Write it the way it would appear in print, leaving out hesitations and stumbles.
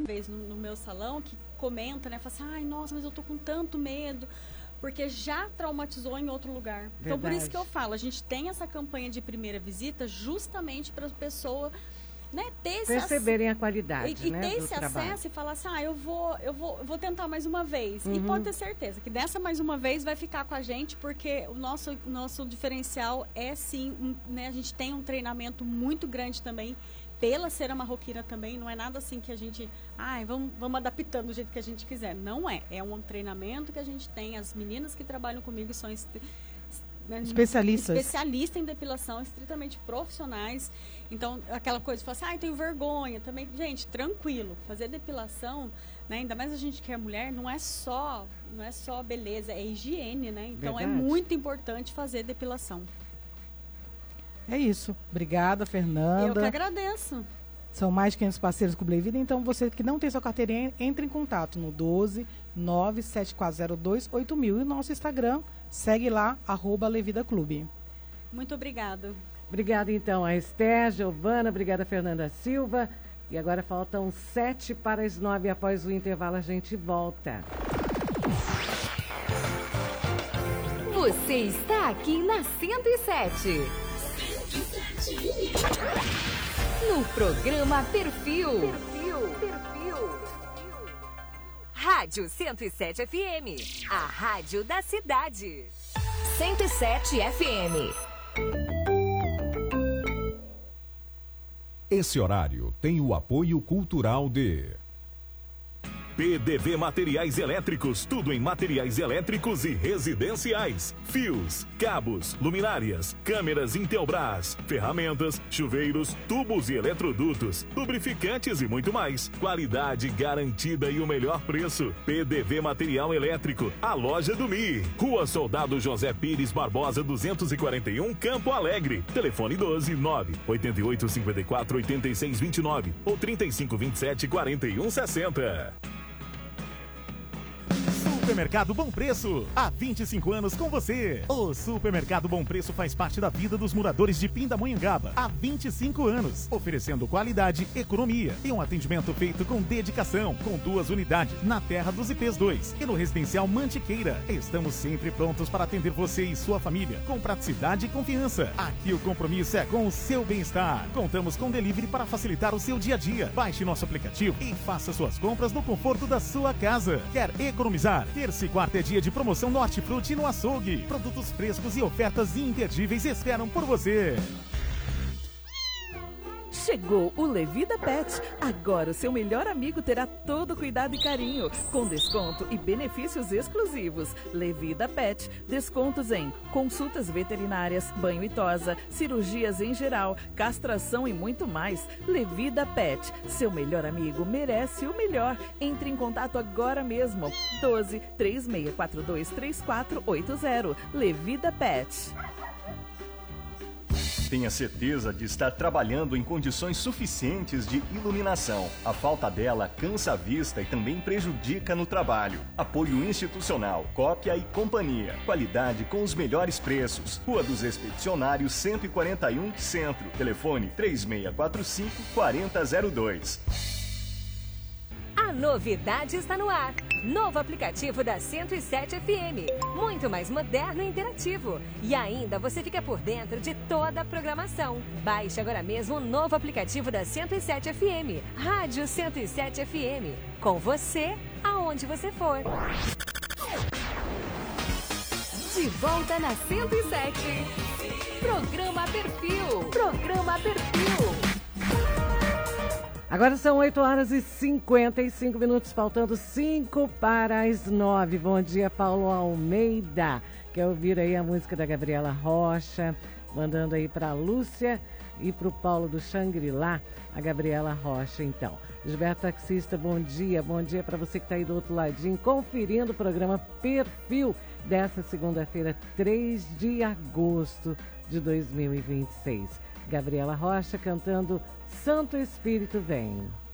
vez no meu salão que comenta, né? Fala assim, ai, nossa, mas eu tô com tanto medo, porque já traumatizou em outro lugar. Verdade. Então, por isso que eu falo, a gente tem essa campanha de primeira visita justamente para a pessoa, né, perceberem a qualidade, e né, ter esse trabalho. acesso e falar assim, eu vou tentar mais uma vez. E pode ter certeza que dessa mais uma vez vai ficar com a gente, porque o nosso diferencial é sim, né, a gente tem um treinamento muito grande também pela cera marroquina também, não é nada assim que a gente, vamos adaptando do jeito que a gente quiser. Não é um treinamento que a gente tem, as meninas que trabalham comigo são especialistas em depilação, estritamente profissionais. Então, aquela coisa de falar assim, tenho vergonha também. Gente, tranquilo, fazer depilação, né, ainda mais a gente que é mulher, não é só beleza, é higiene, né? Então, verdade. É muito importante fazer depilação. É isso. Obrigada, Fernanda. Eu que agradeço. São mais de 500 parceiros com o Blevida, então você que não tem sua carteirinha, entre em contato no 12-97402-8000 e o nosso Instagram, segue lá, @LevidaClube. Muito obrigada. Obrigada então a Esther, Giovana, obrigada Fernanda Silva. E agora faltam 7:09, após o intervalo a gente volta. Você está aqui na 107. No programa Perfil. Rádio 107 FM. A rádio da cidade. 107 FM. Esse horário tem o apoio cultural de PDV Materiais Elétricos, tudo em materiais elétricos e residenciais. Fios, cabos, luminárias, câmeras Intelbras, ferramentas, chuveiros, tubos e eletrodutos, lubrificantes e muito mais. Qualidade garantida e o melhor preço. PDV Material Elétrico, a loja do Mi. Rua Soldado José Pires Barbosa 241, Campo Alegre. Telefone 12-98854-8629 ou 3527-4160. Supermercado Bom Preço, há 25 anos com você. O Supermercado Bom Preço faz parte da vida dos moradores de Pindamonhangaba há 25 anos, oferecendo qualidade, economia e um atendimento feito com dedicação, com 2 unidades na Terra dos IPs 2 e no Residencial Mantiqueira. Estamos sempre prontos para atender você e sua família, com praticidade e confiança. Aqui o compromisso é com o seu bem-estar. Contamos com delivery para facilitar o seu dia a dia. Baixe nosso aplicativo e faça suas compras no conforto da sua casa. Quer economizar? Terça e quarta é dia de promoção no Hortifruti no Açougue. Produtos frescos e ofertas imperdíveis esperam por você. Chegou o Levida Pet. Agora o seu melhor amigo terá todo cuidado e carinho, com desconto e benefícios exclusivos. Levida Pet. Descontos em consultas veterinárias, banho e tosa, cirurgias em geral, castração e muito mais. Levida Pet. Seu melhor amigo merece o melhor. Entre em contato agora mesmo. 12-3642-3480. Levida Pet. Tenha certeza de estar trabalhando em condições suficientes de iluminação. A falta dela cansa a vista e também prejudica no trabalho. Apoio institucional, Cópia e Companhia. Qualidade com os melhores preços. Rua dos Expedicionários 141, Centro. Telefone 3645-4002. A novidade está no ar. Novo aplicativo da 107 FM. Muito mais moderno e interativo. E ainda você fica por dentro de toda a programação. Baixe agora mesmo o novo aplicativo da 107 FM. Rádio 107 FM. Com você, aonde você for. De volta na 107. Programa Perfil. Programa Perfil. Agora são 8h55, faltando 5 para as 9. Bom dia, Paulo Almeida. Quer ouvir aí a música da Gabriela Rocha? Mandando aí para a Lúcia e para o Paulo do Xangri-Lá, a Gabriela Rocha, então. Gilberto Taxista, bom dia para você que está aí do outro ladinho, conferindo o programa Perfil dessa segunda-feira, 3 de agosto de 2026. Gabriela Rocha cantando Santo Espírito Vem.